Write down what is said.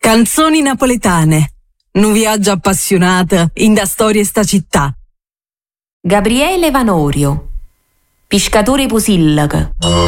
Canzoni napoletane. Un viaggio appassionato in da storia sta città. Gabriele Vanorio, pescatore Pusillac.